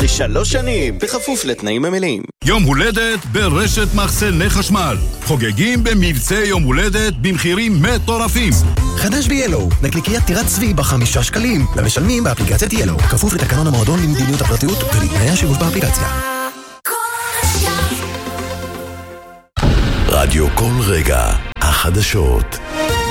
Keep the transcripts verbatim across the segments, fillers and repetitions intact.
לשלוש שנים, בכפוף לתנאים המלאים. יום הולדת ברשת מחסני חשמל. חוגגים במבצע יום הולדת במחירים מטורפים. חדש ב-Yellow, נקניקיית טירת צבי בחמישה שקלים. למשלמים באפליקציית Yellow, כפוף לתקנון המועדון למדיניות הפרטיות ולתנאי השימוש באפליקציה. רדיו כל רגע, החדשות.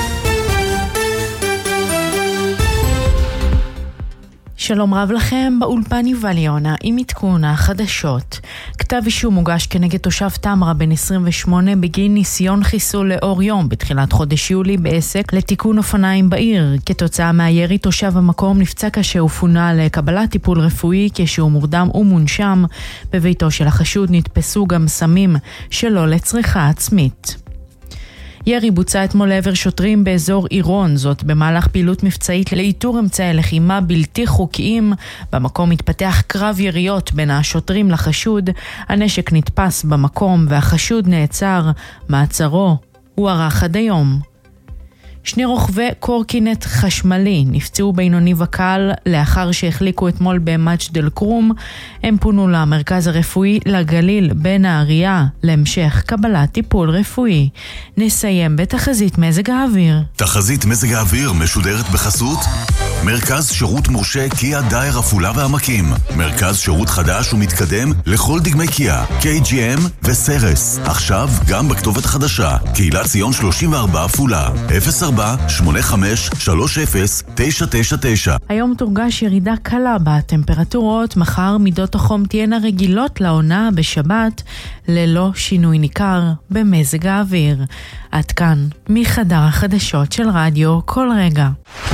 שלום רב לכם, באולפן יובל יונה עם עדכון החדשות. כתב אישום מוגש כנגד תושב תמרה בן עשרים ושמונה בגין ניסיון חיסול לאור יום בתחילת חודש יולי בעסק לתיקון אופניים בעיר. כתוצאה מהירי תושב המקום נפצע קשה ופונה לקבלת טיפול רפואי כשהוא מורדם ומונשם. בביתו של החשוד נתפסו גם סמים שלא לצריכה עצמית. ירי בוצע אתמול לעבר שוטרים באזור עירון, זאת במהלך פעילות מבצעית לאיתור אמצעי לחימה בלתי חוקיים. במקום התפתח קרב יריות בין השוטרים לחשוד, הנשק נתפס במקום והחשוד נעצר. מעצרו הוא ערך עד היום. שני רוכבי קורקינט חשמלי נפצעו בינוני וקל לאחר שהחליקו אתמול במג'דל כרום. הם פונו למרכז הרפואי לגליל בנהריה להמשך קבלת טיפול רפואי. נסיים בתחזית מזג האוויר. תחזית מזג האוויר משודרת בחסות מרכז שירות מורשה קיה דייר עפולה והעמקים. מרכז שירות חדש ומתקדם לכל דגמי קיה, קיי ג'י אם וסרס. עכשיו גם בכתובת חדשה, קהילת ציון שלושים וארבע עפולה, אפס ארבע שמונה חמש שלוש אפס תשע תשע תשע. היום תורגש ירידה קלה בטמפרטורות, מחר מידות החום תהיינה רגילות לעונה בשבת, ללא שינוי ניכר במזג האוויר. עד כאן מחדר החדשות של רדיו כל רגע.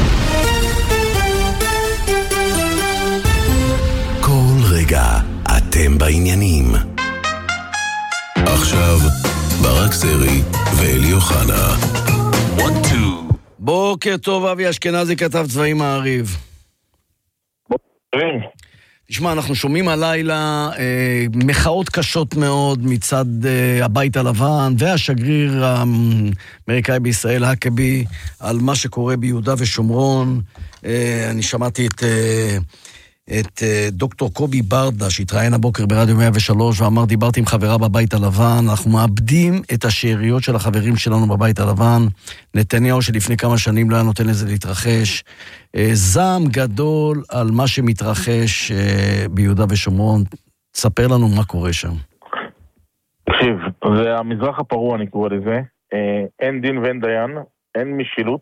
כל רגע אתם בעניינים. עכשיו ברק סרי ואלי אוחנה. בוקר טוב, אבי אשכנזי, כתב צבאי מעריב. תשמע, אנחנו שומעים הלילה אה, מחאות קשות מאוד מצד אה, הבית הלבן והשגריר האמריקאי בישראל, הקבי, על מה שקורה ביהודה ושומרון. אה, אני שמעתי את... אה, את דוקטור קובי ברדה שהתראיין הבוקר ברדיו מאה ושלוש ואמר, דיברתי עם חברה בבית הלבן, אנחנו מאבדים את השאריות של החברים שלנו בבית הלבן. נתניהו שלפני כמה שנים לא היה נותן לזה להתרחש. זעם גדול על מה שמתרחש ביהודה ושומרון. תספר לנו מה קורה שם. תקשיב, זה המזרח הפרוע אני קורא לזה. אין דין ואין דיין, אין משילות,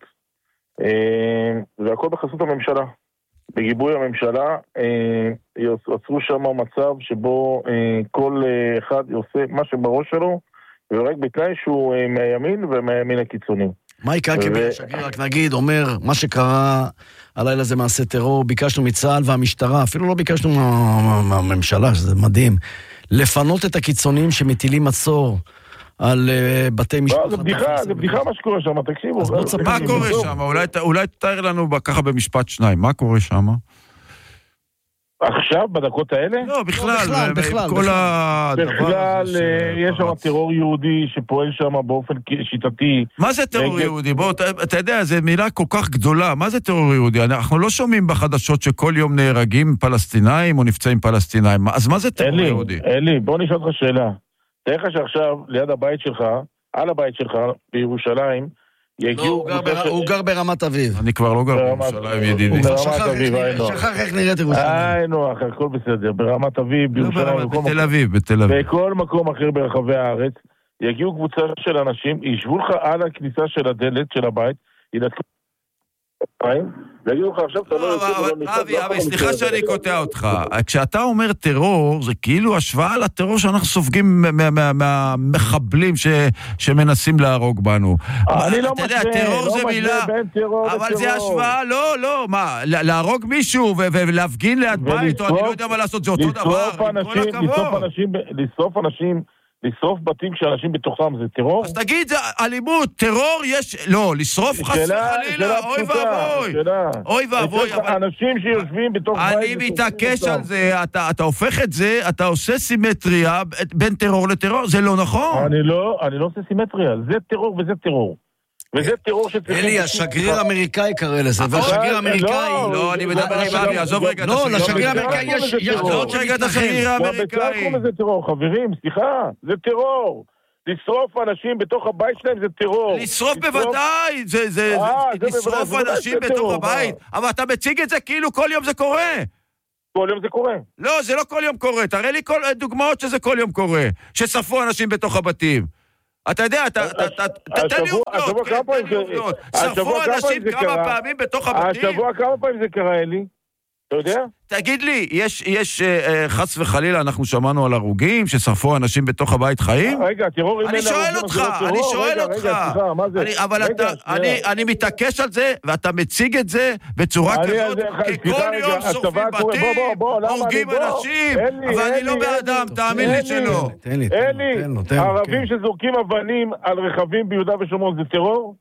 והכל בחסות הממשלה. בגיבוי הממשלה יצרו שם מצב שבו כל אחד עושה מה שבראש שלו, ורק בתנאי שהוא מהימין ומהימין הקיצוני. מייק הקבי, השגריר, רק נגיד, אומר, מה שקרה הלילה זה מעשה טרור, ביקשנו מצה"ל והמשטרה, אפילו לא ביקשנו מהממשלה, שזה מדהים, לפנות את הקיצונים שמטילים מצור על בתי משפחה. זה בדיחה, זה בדיחה מה שקורה שם, תקשיבו. מה קורה שם? אולי תתאר לנו ככה במשפט שניים, מה קורה שם? עכשיו, בדקות האלה? לא, בכלל, בכלל. בכלל, יש שם טרור יהודי שפועל שם באופן שיטתי. מה זה טרור יהודי? בוא, אתה יודע, זו מילה כל כך גדולה, מה זה טרור יהודי? אנחנו לא שומעים בחדשות שכל יום נהרגים פלסטינאים או נפצעים פלסטינאים, אז מה זה טרור יהודי? אלי, בוא נשאל אותך שאלה. תראה לך שעכשיו, ליד הבית שלך, על הבית שלך, בירושלים, יגיעו... הוא גר ברמת אביב. אני כבר לא גר בירושלים, ידידי. שכח איך נראית ירושלים. איי, נוח, הכל בסדר. ברמת אביב, בירושלים. בתל אביב, בתל אביב. בכל מקום אחר ברחבי הארץ, יגיעו קבוצה של אנשים, ישבו לך על הכניסה של הדלת של הבית, ינתקו... ויגידו לך עכשיו, אתה לא יוצא... אבי, אבי, סליחה שאני קוטע אותך. כשאתה אומר טרור, זה כאילו השוואה לטרור שאנחנו סופגים מהמחבלים שמנסים להרוג בנו. אני לא משווה, טרור זה מילה, אבל זה השוואה, לא, לא, מה, להרוג מישהו ולהפגין ליד בית, או אני לא יודע מה לעשות, זה אותו דבר, עם כל הכבוד. לשרוף אנשים... לשרוף בתים כשאנשים בתוכם זה טרור? אז תגיד, זה אלימות, טרור יש... לא, לשרוף חס וחלילה, אוי ואבוי. אוי ואבוי. אנשים שיושבים בתוך בית... אני מתעקש על זה, אתה הופך את זה, אתה עושה סימטריה בין טרור לטרור, זה לא נכון. אני לא עושה סימטריה, זה טרור וזה טרור. וזה טרור שצריכים... אלי, השגריר האמריקאי קרא לזה, והשגריר האמריקאי... לא, אני מדבר על... עזוב רגע. לא, לשגריר האמריקאי יש... עזוב רגע את השגריר האמריקאי. זה טרור, חברים, סליחה, זה טרור. לשרוף אנשים בתוך הבית שלהם זה טרור. לשרוף בוודאי, זה לשרוף אנשים בתוך הבית, אבל אתה מציג את זה כאילו כל יום זה קורה. כל יום זה קורה. לא, זה לא כל יום קורה, תראה לי דוגמאות שזה כל יום קורה, ששרפו אנשים בתוך הבתים. אתה יודע, תן לי עובדות, שרפו אנשים כמה פעמים בתוך הבתים. השבוע כמה פעמים זה קרה, אלי? אתה יודע? תגיד לי, יש חס וחלילה, אנחנו שמענו על הרוגים ששרפו אנשים בתוך הבית חיים? רגע, טרור... אני שואל אותך, אני שואל אותך. אבל אני מתעקש על זה, ואתה מציג את זה בצורה כזאת, כי כל יום שורפים בתים, הורגים אנשים, אבל אני לא באדם, תאמין לי שלא. אלי, הערבים שזורקים אבנים על רכבים ביהודה ושומרון זה טרור?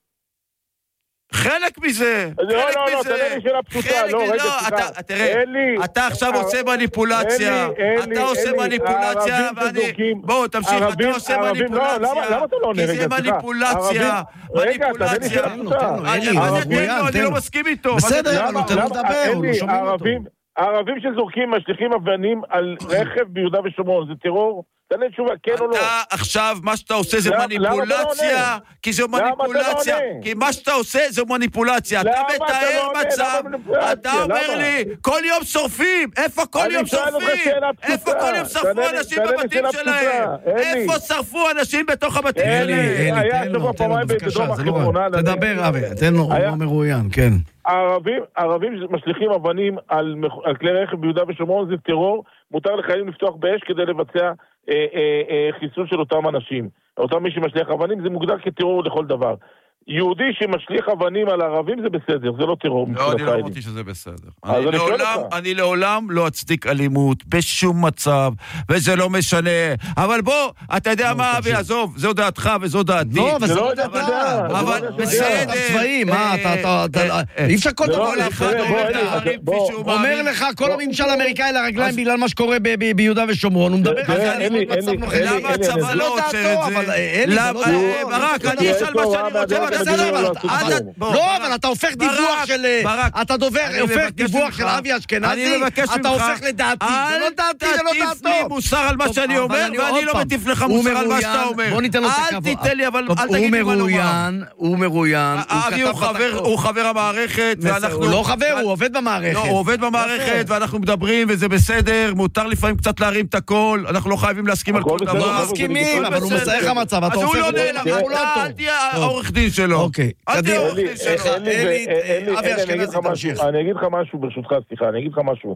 חלק מזה, לא, לא, לא, תראה לי שאלה פשוטה, לא, רגע, סליחה. תראה, אתה עכשיו עושה מניפולציה, אתה עושה מניפולציה, ואני, בואו, תמשיך, אתה עושה מניפולציה, למה אתה לא עונה, רגע, כי זה מניפולציה, מניפולציה, אני לא מסכים איתו. בסדר, אבל נותן לו לדבר, הוא לא שומעים אותו. הערבים שזורקים, משליכים אבנים על רכב ביהודה ושומרון, זה טרור? תן לי תשובה, כן או לא? אתה עכשיו, מה שאתה עושה זה מניפולציה, כי זה מניפולציה, כי מה שאתה עושה זה מניפולציה, אתה מתאר מצב, אתה אומר לי, כל יום שורפים, איפה כל יום שורפים? איפה כל יום שרפו אנשים בבתים שלהם? איפה שרפו אנשים בתוך הבתים שלהם? היה שבוע פעמיים בדרום החברונה. תדבר, אבי, תן לו, הוא מרואיין, כן. הערבים משליכים אבנים על כלי רכב ביהודה ושומרון, זה טרור, מותר לחיילים לפתוח באש כדי לבצע חיסול של אותם אנשים. אותם מי שמשליך אבנים זה מוגדר כטרור לכל דבר. יהודי שמשליך אבנים על הערבים זה בסדר, זה לא טרור. לא, אני לא אמרתי שזה בסדר. אני לעולם לא אצדיק אלימות בשום מצב, וזה לא משנה. אבל בוא, אתה יודע מה, אבי, עזוב, זו דעתך וזו דעתי. לא, אבל זה לא דעתך. אבל בסדר. צבאי, מה, אתה... אי אפשר כל דבר לאחד. אומר לך, כל הממשל האמריקאי לרגליים בגלל מה שקורה ביהודה ושומרון, הוא מדבר על זה, למה הצבא לא עוצר את זה? ברק, אני אשאל מה שאני רוצה, לא, אבל אתה הופך דיווח של... אתה הופך דיווח של אבי אשכנזי, אתה הופך לדעתי. זה לא דעתי, זה לא דעתו. אל תטיף לי מוסר על מה שאני אומר, ואני לא מטיף לך מוסר על מה שאתה אומר. בוא ניתן לו את הכבוד. אל תיתן לי, אבל אל תגיד לי מה לומר. הוא מרואיין, אבי הוא חבר המערכת, הוא לא חבר, הוא עובד במערכת. לא, הוא עובד במערכת, ואנחנו מדברים, וזה בסדר, מותר לפעמים קצת להרים את הכל, אנחנו לא חייבים להסכים על כל דבר. לא מסכימים, אבל הוא מסייך המצב, אתה הופך... אל תהיה העורך דין שלו. אוקיי, קדימה. אלי, אבי אשכנזי, תמשיך. אני אגיד לך משהו, ברשותך, סליחה, אני אגיד לך משהו.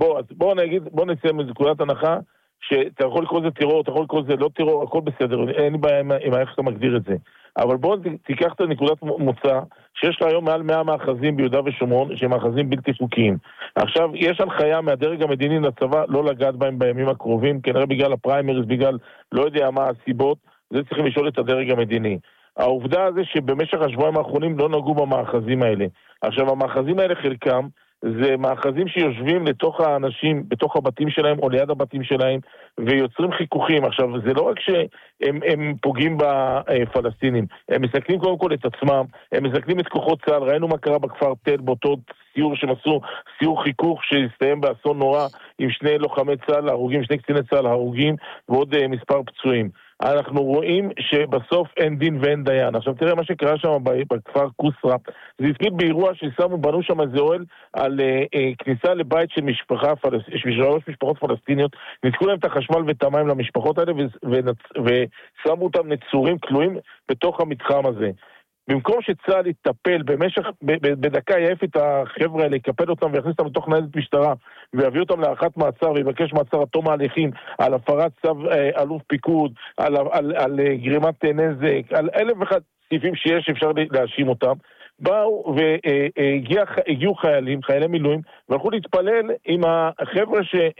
בוא נצא מנקודת הנחה, שאתה יכול לקרוא זה טרור, אתה יכול לקרוא זה לא טרור, הכל בסדר, אין לי בעיה עם איך אתה מגדיר את זה. אבל בוא תיקח את נקודת מוצא, שיש לה היום מעל מאה מאחזים ביהודה ושומרון, שהם מאחזים בלתי חוקיים. עכשיו, יש הנחיה מהדרג המדיני לצבא לא לגעת בהם בימים הקרובים, כנראה בגלל הפריימריז, בגלל לא יודע מה הסיבות, זה צריכים לשאול את הדרג המדיני. העובדה הזה שבמשך השבועיים האחרונים לא נגעו במאחזים האלה. עכשיו, המאחזים האלה חלקם, זה מאחזים שיושבים לתוך האנשים, בתוך הבתים שלהם או ליד הבתים שלהם, ויוצרים חיכוכים. עכשיו, זה לא רק שהם הם פוגעים בפלסטינים, הם מסכנים קודם כל את עצמם, הם מסכנים את כוחות צה"ל, ראינו מה קרה בכפר תל, באותו סיור שהם עשו, סיור חיכוך שהסתיים באסון נורא, עם שני לוחמי צה"ל הרוגים, שני קציני צה"ל הרוגים, ועוד uh, מספר פצועים. אנחנו רואים שבסוף אין דין ואין דיין. עכשיו תראה מה שקרה שם בכפר קוסרה. זה התחיל באירוע ששמו, בנו שם איזה אוהל על uh, uh, כניסה לבית של משפחה, פלס... שלוש משפחות פלסטיניות, ניתקו להם את החשמל ואת המים למשפחות האלה ו... ונצ... ושמו אותם נצורים, כלואים בתוך המתחם הזה. במקום שצה"ל יטפל במשך, בדקה יעף את החבר'ה האלה, יקפל אותם ויכניס אותם לתוך ניידת משטרה, ויביא אותם להארכת מעצר, ויבקש מעצר עד תום ההליכים, על הפרת צו אה, אלוף פיקוד, על, על, על, על גרימת נזק, על אלף ואחד סעיפים שיש, אפשר להאשים אותם. באו והגיעו חיילים, חיילי מילואים, והלכו להתפלל עם החבר'ה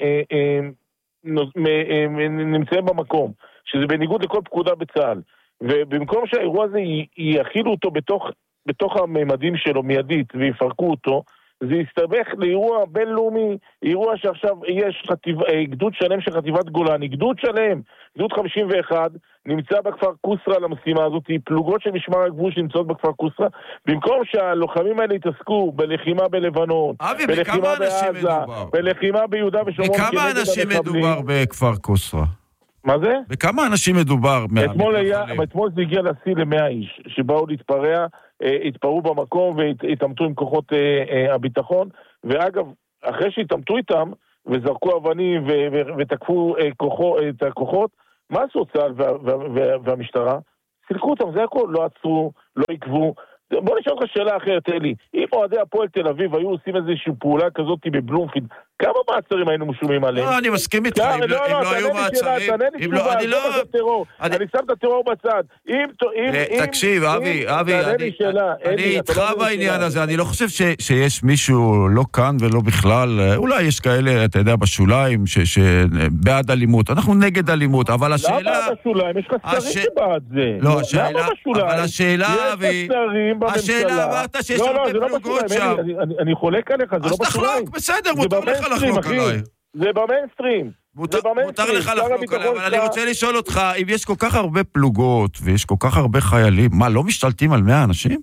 שנמצאים במקום, שזה בניגוד לכל פקודה בצה"ל. ובמקום שהאירוע הזה יכילו אותו בתוך, בתוך הממדים שלו מיידית ויפרקו אותו, זה יסתבך לאירוע בינלאומי, אירוע שעכשיו יש חטיב, גדוד שלם של חטיבת גולן, גדוד שלם, גדוד חמישים ואחת, נמצא בכפר קוסרה למשימה הזאת, פלוגות של משמר הגבול שנמצאות בכפר קוסרה, במקום שהלוחמים האלה יתעסקו בלחימה בלבנון, אבי, בלחימה בעזה, בלחימה ביהודה ושומרון. בכמה אנשים מדובר בכפר קוסרה? מה זה? בכמה אנשים מדובר? אתמול, היה, אתמול זה הגיע לשיא למאה איש, שבאו להתפרע, התפרעו במקום והתאמתו עם כוחות הביטחון, ואגב, אחרי שהתאמתו איתם, וזרקו אבנים ותקפו את הכוחות, מה עשו צה"ל והמשטרה? סילקו אותם, זה הכל, לא עצרו, לא עקבו. בוא נשאל אותך שאלה אחרת, אלי. אם אוהדי הפועל תל אביב היו עושים איזושהי פעולה כזאת בבלומפילד, כמה מעצרים היינו משלמים עליהם? לא, אני מסכים איתך, אם לא היו מעצרים... אם לא, אני לא... אני שם את הטרור בצד. תקשיב, אבי, אבי, אני איתך בעניין הזה, אני לא חושב שיש מישהו לא כאן ולא בכלל, אולי יש כאלה, אתה יודע, בשוליים, שבעד אלימות. אנחנו נגד אלימות, אבל השאלה... למה בשוליים? יש לך שרים שבעד זה. לא, השאלה... אבל השאלה, אבי... השאלה, אמרת שיש הרבה פלוגות שם. אני חולק עליך, זה לא בשוליים. אז תחלוק, בסדר, מותר לך לחלוק עליי. זה במיינסטרים. מותר לך לחלוק עליי, אבל אני רוצה לשאול אותך, אם יש כל כך הרבה פלוגות, ויש כל כך הרבה חיילים, מה, לא משתלטים על מאה אנשים?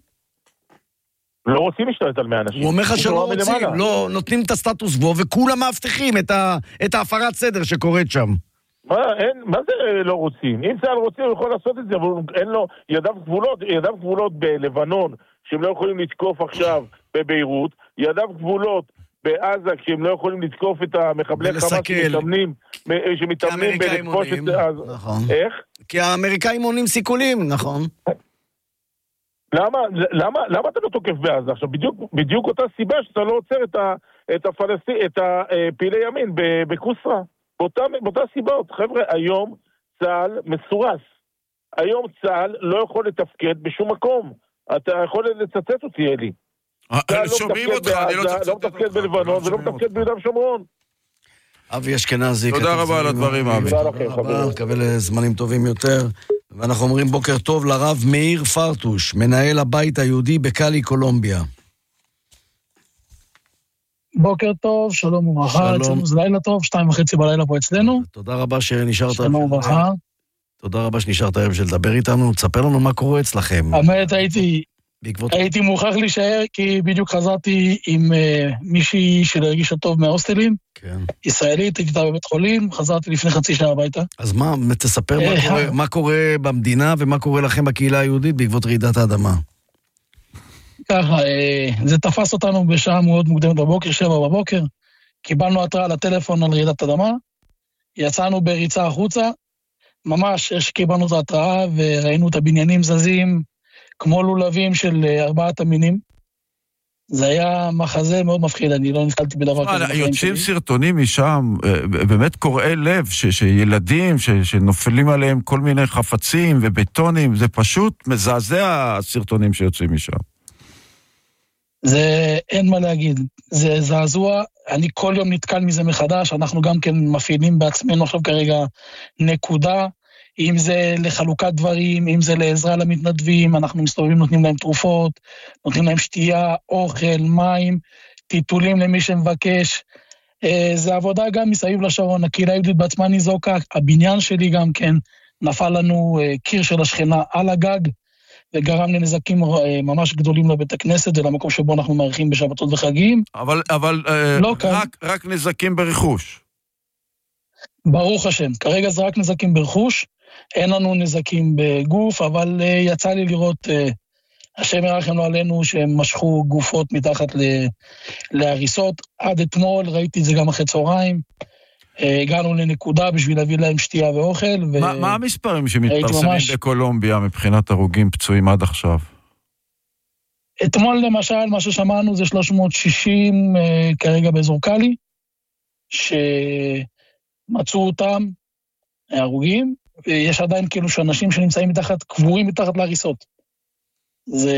לא רוצים להשתלט על מאה אנשים. הוא אומר לך שלא רוצים, לא נותנים את הסטטוס בו, וכולם מאבטחים את ההפרת סדר שקורית שם. מה, אין, מה זה לא רוצים? אם צה"ל רוצים, הוא יכול לעשות את זה, אבל אין לו ידיו גבולות, ידיו גבולות בלבנון, שהם לא יכולים לתקוף עכשיו בביירות, ידיו גבולות בעזה, כשהם לא יכולים לתקוף את המחבלי חמאס שמתאמנים, שמתאמנים בלכבוש את... נכון. איך? כי האמריקאים מונים סיכולים, נכון. למה, למה, למה אתה לא תוקף בעזה? עכשיו, בדיוק, בדיוק אותה סיבה שאתה לא עוצר את ה, את הפלסטין, את הפעילי ימין בקוסרה. באותה, באותה סיבות, חבר'ה, היום צה"ל מסורס. היום צה"ל לא יכול לתפקד בשום מקום. אתה יכול לצטט אותי, אלי. שומעים אותך, אני לא לא מתפקד בלבנון ולא מתפקד ביהודה ושומרון. אבי אשכנזי. תודה רבה על הדברים, אבי. תודה לכם, חברים. מקווה לזמנים טובים יותר. ואנחנו אומרים בוקר טוב לרב מאיר פרטוש, מנהל הבית היהודי בקאלי, קולומביה. בוקר טוב, שלום וברכה, אצלנו זה לילה טוב, שתיים וחצי בלילה פה אצלנו. תודה רבה שנשארת. שלום וברכה. תודה רבה שנשארת היום של לדבר איתנו, תספר לנו מה קורה אצלכם. האמת, הייתי, הייתי מוכרח להישאר, כי בדיוק חזרתי עם uh, מישהי שלהרגישה טוב מההוסטלים, כן. ישראלית, הייתי איתה בבית חולים, חזרתי לפני חצי שעה הביתה. אז מה, תספר מה, קורה, מה קורה במדינה ומה קורה לכם בקהילה היהודית בעקבות רעידת האדמה. ככה, זה תפס אותנו בשעה מאוד מוקדמת בבוקר, שבע בבוקר, קיבלנו התראה לטלפון על רעידת אדמה, יצאנו בריצה החוצה, ממש שקיבלנו את ההתראה וראינו את הבניינים זזים כמו לולבים של ארבעת המינים. זה היה מחזה מאוד מפחיד, אני לא נתקלתי בדבר כזה. יוצאים סרטונים משם, באמת קוראי לב, שילדים שנופלים עליהם כל מיני חפצים ובטונים, זה פשוט מזעזע הסרטונים שיוצאים משם. זה אין מה להגיד, זה זעזוע, אני כל יום נתקל מזה מחדש, אנחנו גם כן מפעילים בעצמנו עכשיו כרגע נקודה, אם זה לחלוקת דברים, אם זה לעזרה למתנדבים, אנחנו מסתובבים, נותנים להם תרופות, נותנים להם שתייה, אוכל, מים, טיטולים למי שמבקש, זה עבודה גם מסביב לשרון, הקהילה היהודית בעצמה ניזוקה, הבניין שלי גם כן, נפל לנו קיר של השכנה על הגג, וגרם לנזקים ממש גדולים לבית הכנסת ולמקום שבו אנחנו מעריכים בשבתות וחגים. אבל, אבל לא אה, רק, רק נזקים ברכוש. ברוך השם, כרגע זה רק נזקים ברכוש, אין לנו נזקים בגוף, אבל uh, יצא לי לראות, uh, השם ירחם לא עלינו, שהם משכו גופות מתחת ל- להריסות. עד אתמול, ראיתי את זה גם אחרי צהריים, uh, הגענו לנקודה בשביל להביא להם שתייה ואוכל. ו- מה, מה המספרים שמתפרסמים ממש... בקולומביה מבחינת הרוגים פצועים עד עכשיו? אתמול למשל, מה ששמענו זה שלוש מאות ושישים uh, כרגע באזור קאלי, שמצאו אותם הרוגים, ויש עדיין כאילו שאנשים שנמצאים מתחת, קבורים מתחת להריסות. זה...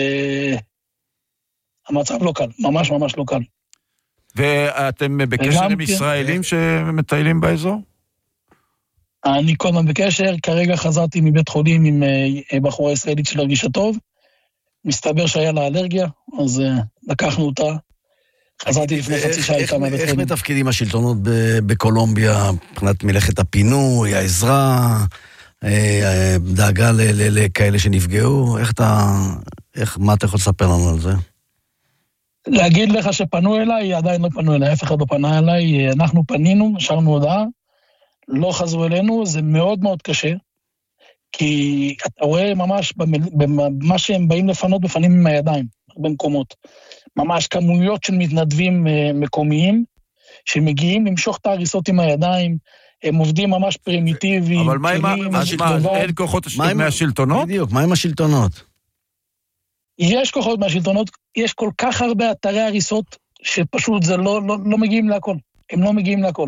המצב לא קל, ממש ממש לא קל. ואתם בקשר עם ישראלים שמטיילים באזור? אני כל הזמן בקשר, כרגע חזרתי מבית חולים עם בחורה ישראלית של הרגישה טוב, מסתבר שהיה לה אלרגיה, אז לקחנו אותה, חזרתי לפני חצי שעה איתם. איך מתפקידים השלטונות בקולומביה, מבחינת מלאכת הפינוי, העזרה, דאגה לכאלה שנפגעו? איך אתה, מה אתה יכול לספר לנו על זה? להגיד לך שפנו אליי, עדיין לא פנו אליי, אף אחד לא פנה אליי, אנחנו פנינו, שרנו הודעה, לא חזרו אלינו, זה מאוד מאוד קשה, כי אתה רואה ממש במה שהם באים לפנות בפנים עם הידיים, במקומות, ממש כמויות של מתנדבים מקומיים, שמגיעים למשוך את ההריסות עם הידיים, הם עובדים ממש פרימיטיבי. אבל מה עם אין כוחות מהשלטונות? בדיוק, מה עם השלטונות? יש כוחות מהשלטונות, יש כל כך הרבה אתרי הריסות, שפשוט זה לא, לא, לא מגיעים להכל. הם לא מגיעים להכל.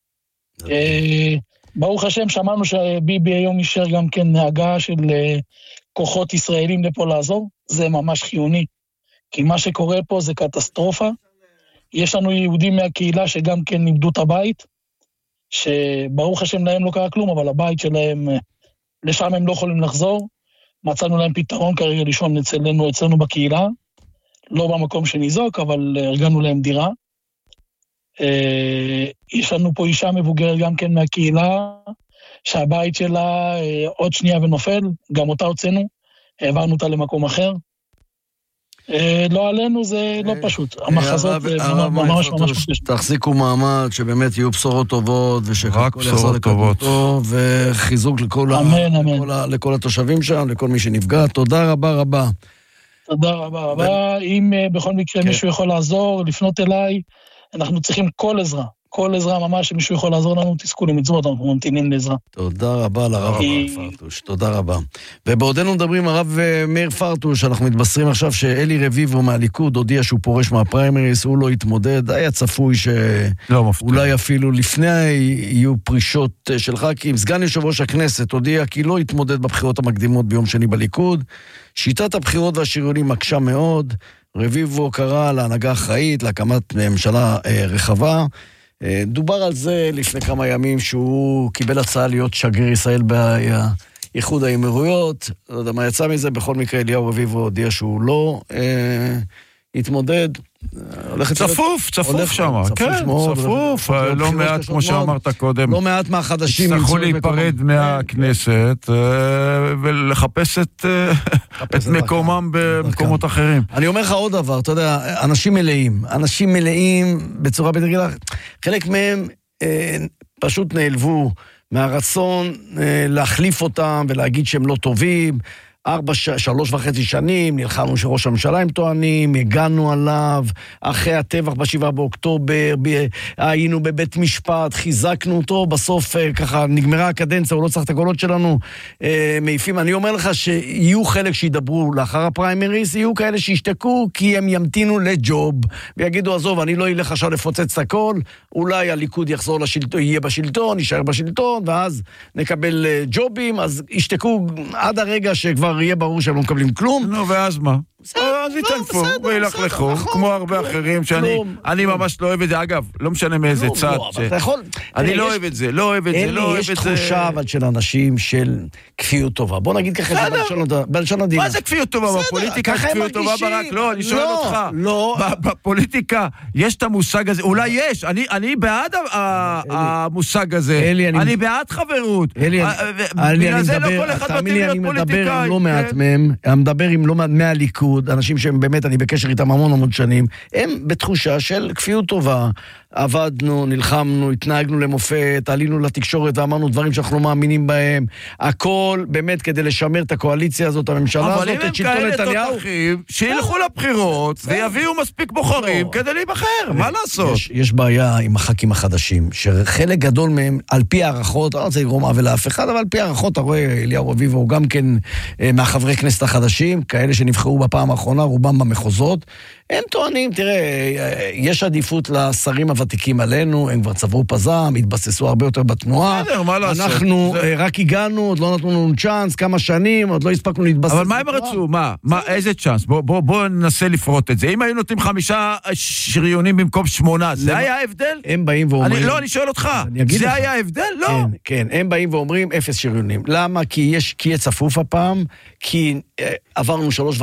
ברוך השם, שמענו שביבי היום אישר גם כן הגעה של כוחות ישראלים לפה לעזור, זה ממש חיוני. כי מה שקורה פה זה קטסטרופה. יש לנו יהודים מהקהילה שגם כן איבדו את הבית, שברוך השם להם לא קרה כלום, אבל הבית שלהם, לשם הם לא יכולים לחזור. מצאנו להם פתרון כרגע לישון אצלנו, אצלנו בקהילה, לא במקום שנזוק, אבל ארגנו להם דירה. יש לנו פה אישה מבוגרת גם כן מהקהילה, שהבית שלה עוד שנייה ונופל, גם אותה הוצאנו, העברנו אותה למקום אחר. לא עלינו, זה לא פשוט. המחזות ממש ממש פשוט. תחזיקו מעמד, שבאמת יהיו בשורות טובות, ושכל יחזור לקדמותו, וחיזוק לכל התושבים שם, לכל מי שנפגע. תודה רבה רבה. תודה רבה רבה. אם בכל מקרה מישהו יכול לעזור, לפנות אליי, אנחנו צריכים כל עזרה. כל עזרה ממש, שמישהו יכול לעזור לנו, תזכו למצוות, אנחנו ממתינים לעזרה. תודה רבה לרב פרטוש, תודה רבה. ובעודנו מדברים, הרב מאיר פרטוש, אנחנו מתבשרים עכשיו שאלי רביבו מהליכוד הודיע שהוא פורש מהפריימריס, הוא לא התמודד, היה צפוי שאולי אפילו לפני יהיו פרישות של ח"כים. סגן יושב ראש הכנסת הודיע כי לא התמודד בבחירות המקדימות ביום שני בליכוד. שיטת הבחירות והשריונים מקשה מאוד. רביבו קרא להנהגה אחראית, להקמת ממשלה רחבה. דובר על זה לפני כמה ימים שהוא קיבל הצעה להיות שגריר ישראל באיחוד האמירויות. לא יודע מה יצא מזה, בכל מקרה אליהו רביבו הודיע שהוא לא אה, התמודד. צפוף, צפוף שם, כן, צפוף, לא מעט כמו שאמרת קודם. לא מעט מהחדשים. יצטרכו להיפרד מהכנסת ולחפש את מקומם במקומות אחרים. אני אומר לך עוד דבר, אתה יודע, אנשים מלאים, אנשים מלאים בצורה בלתי רגילה, חלק מהם פשוט נעלבו מהרצון להחליף אותם ולהגיד שהם לא טובים, ארבע, שלוש וחצי שנים, נלחמנו שראש הממשלה הם טוענים, הגענו עליו, אחרי הטבח בשבעה באוקטובר, ב... היינו בבית משפט, חיזקנו אותו, בסוף ככה נגמרה הקדנציה, הוא לא צריך את הקולות שלנו, אה, מעיפים. אני אומר לך שיהיו חלק שידברו לאחר הפריימריס, יהיו כאלה שישתקו, כי הם ימתינו לג'וב, ויגידו, עזוב, אני לא ילך עכשיו לפוצץ את הכל, אולי הליכוד יחזור לשלטון, יהיה בשלטון, יישאר בשלטון, ואז נקבל ג'ובים, אז ישתקו עד הרגע שכבר יהיה ברור שהם לא מקבלים כלום. נו, ואז מה? אז יתנפו וילכלכו, כמו הרבה אחרים שאני ממש לא אוהב את זה. אגב, לא משנה מאיזה צד. אני לא אוהב את זה, לא אוהב את זה, לא אוהב את זה. יש תחושה אבל של אנשים של כפיות טובה. בוא נגיד ככה, בלשון המדינה. מה זה כפיות טובה? בפוליטיקה יש כפיות טובה ברק? לא, אני שואל אותך. בפוליטיקה יש את המושג הזה, אולי יש, אני בעד המושג הזה. אני בעד חברות. בגלל זה לא כל אחד מתאים להיות פוליטיקאי. לא מעט מהם, מדבר עם לא מעט מהליכוד, אנשים שהם באמת, אני בקשר איתם המון המון שנים, הם בתחושה של כפיות טובה, עבדנו, נלחמנו, התנהגנו למופת, עלינו לתקשורת ואמרנו דברים שאנחנו לא מאמינים בהם, הכל באמת כדי לשמר את הקואליציה הזאת, הממשלה הזאת, את שלטון נתניהו. אבל אם הם כאלה תותחים, שילכו לבחירות ויביאו מספיק בוחרים כדי להיבחר, מה לעשות? יש בעיה עם הח"כים החדשים, שחלק גדול מהם, על פי הערכות, אני לא רוצה לגרום עוול לאף אחד, אבל על פי הערכות, אתה רואה, אליהו רביבו הוא גם כן מהחברי כנסת החדשים, כאלה שנבחרו בפעם האחרונה, רובם במחוזות, הם טוענים, תראה, יש עדיפות לשרים הוותיקים עלינו, הם כבר צברו פזם, התבססו הרבה יותר בתנועה. בסדר, מה לעשות? אנחנו זה... רק הגענו, עוד לא נתנו לנו צ'אנס, כמה שנים, עוד לא הספקנו להתבסס. אבל מה הם רצו? מה? מה? איזה צ'אנס? בוא, בוא, בוא ננסה לפרוט את זה. אם היו נותנים חמישה שריונים במקום שמונה, זה היה ההבדל? הם באים ואומרים... אני, לא, אני שואל אותך. זה לך. היה ההבדל? לא. כן, כן, הם באים ואומרים אפס שריונים. למה? כי יש, כי יהיה צפוף הפעם, כי אה, עברנו שלוש וחצי שנים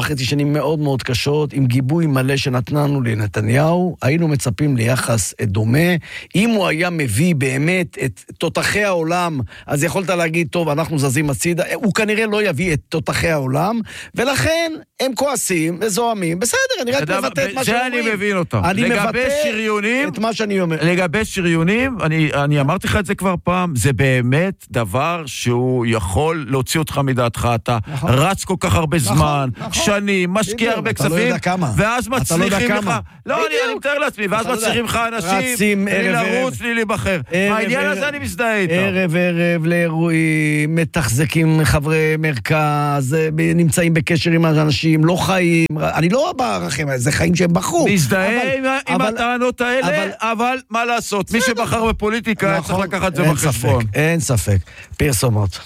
מילים מאוד מאוד קשות, עם גיבוי מלא שנתננו לנתניהו, היינו מצפים ליחס דומה. אם הוא היה מביא באמת את תותחי העולם, אז יכולת להגיד, טוב, אנחנו זזים הצידה, הוא כנראה לא יביא את תותחי העולם, ולכן הם כועסים, מזוהמים, בסדר, אני רק מבטא את מה שאומרים. זה אני מבין אותם. אני לגבי שריונים, את מה שאני אומר. לגבי שריונים, אני, אני אמרתי לך את זה כבר פעם, זה באמת דבר שהוא יכול להוציא אותך מדעתך, אתה נכון. רץ כל כך הרבה נכון, זמן, נכון. שנים, משקיע הרבה כספים, לא ואז מצליחים לך, לא, אני, אני מתאר לעצמי, ואז מצליחים לך אנשים, לרוץ לי להיבחר. העניין הזה אני מזדהה איתם. ערב ערב לאירועים, מתחזקים חברי מרכז, נמצאים בקשר עם אנשים, לא חיים, אני לא בערכים, זה חיים שהם בחרו. מזדהה עם הטענות האלה, אבל מה לעשות, מי שבחר בפוליטיקה צריך לקחת זה בחשבון. אין ספק, פרסומות.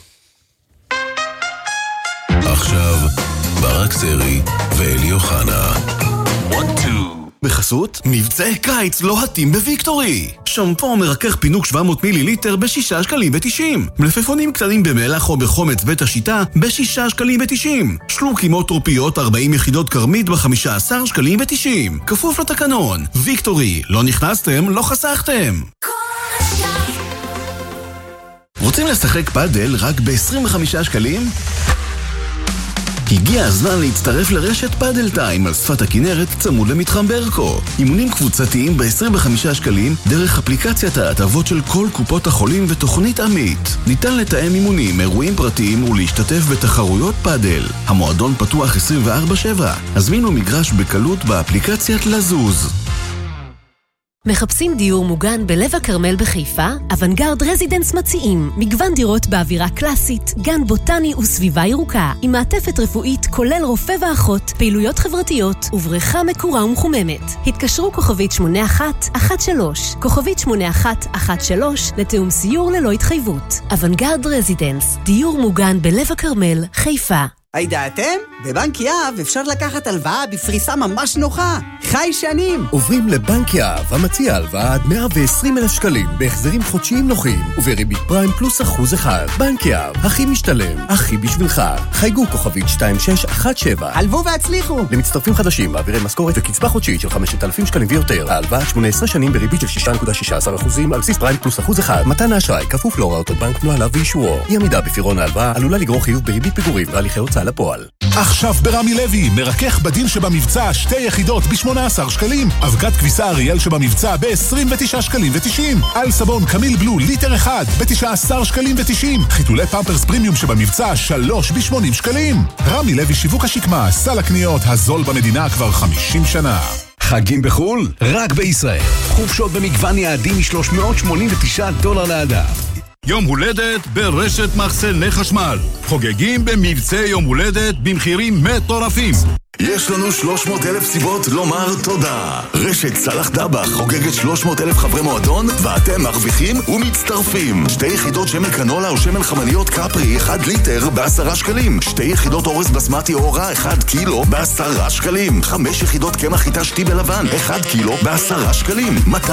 עכשיו, ברק סרי ואלי אוחנה. בחסות, מבצעי קיץ לוהטים בוויקטורי. שמפו מרכך פינוק שבע מאות מיליליטר בשישה שקלים ותשעים. מלפפונים קטנים במלח או בחומץ בית השיטה בשישה שקלים ותשעים. שלוקים או טרופיות ארבעים יחידות קרמית בחמישה עשר שקלים ותשעים. כפוף לתקנון. ויקטורי, לא נכנסתם, לא חסכתם. רוצים לשחק פאדל רק ב-עשרים וחמישה שקלים? הגיע הזמן להצטרף לרשת פאדל טיים על שפת הכנרת צמוד למתחם ברקו. אימונים קבוצתיים ב-עשרים וחמישה שקלים דרך אפליקציית ההטבות של כל קופות החולים ותוכנית עמית. ניתן לתאם אימונים, אירועים פרטיים ולהשתתף בתחרויות פאדל. המועדון פתוח עשרים וארבע שבע. הזמינו מגרש בקלות באפליקציית לזוז. מחפשים דיור מוגן בלב הכרמל בחיפה? אוונגרד רזידנס מציעים מגוון דירות באווירה קלאסית, גן בוטני וסביבה ירוקה, עם מעטפת רפואית כולל רופא ואחות, פעילויות חברתיות ובריכה מקורה ומחוממת. התקשרו כוכבית שמונה אחת אחת שלוש, כוכבית שמונה אחת אחת שלוש לתאום סיור ללא התחייבות. אוונגרד רזידנס, דיור מוגן בלב הכרמל, חיפה. הידעתם? בבנק יהב אפשר לקחת הלוואה בפריסה ממש נוחה. חי שנים. עוברים לבנק יהב, המציע הלוואה עד מאה ועשרים אלף שקלים, בהחזרים חודשיים נוחים, ובריבית פריים פלוס אחוז אחד. בנק יהב, הכי משתלם, הכי בשבילך. חייגו כוכבית שתיים שש אחת שבע. הלוו והצליחו. למצטרפים חדשים, מעבירי משכורת וקצבה חודשית של חמשת אלפים שקלים ויותר. ההלוואה שמונה עשרה שנים בריבית של שש נקודה שש עשרה אחוזים על בסיס פריים פלוס אחוז אחד. מתן האשראי כפוף להוראות הבנק נוהליו ואישורו. אי עמידה בפירעון ההלוואה עלולה לגרור חיוב בריבית פיגורים והליכי הוצאה לפועל. עכשיו ברמי לוי, מרכך בדין שבמבצע שתי יחידות ב-שמונה עשר שקלים, אבקת כביסה אריאל שבמבצע ב-עשרים ותשעה שקלים ותשעים, על סבון קמיל בלו ליטר אחד ב-תשעה עשר שקלים ותשעים, חיתולי פמפרס פרימיום שבמבצע שלוש ב-שמונים שקלים. רמי לוי שיווק השקמה, סל הקניות הזול במדינה כבר חמישים שנה. חגים בחול? רק בישראל. חופשות במגוון יעדים מ-שלוש מאות שמונים ותשעה דולר לאדם. יום הולדת ברשת מחסני חשמל. חוגגים במבצעי יום הולדת במחירים מטורפים. יש לנו שלוש מאות אלף סיבות לומר תודה. רשת סלח דבח חוגגת שלוש מאות אלף חברי מועדון, ואתם מרוויחים ומצטרפים. שתי יחידות שמן קנולה או שמן חמניות קפרי אחד ליטר בעשרה שקלים. שתי יחידות אורז בסמטי אורה אחד קילו בעשרה שקלים. חמש יחידות קמח חיטה שתי בלבן אחד קילו בעשרה שקלים.